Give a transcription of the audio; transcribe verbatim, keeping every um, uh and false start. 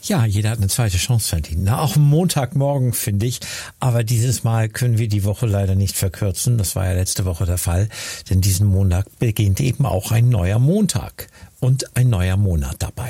Ja, jeder hat eine zweite Chance verdient. Na, auch Montagmorgen, finde ich. Aber dieses Mal können wir die Woche leider nicht verkürzen. Das war ja letzte Woche der Fall. Denn diesen Montag beginnt eben auch ein neuer Montag und ein neuer Monat dabei.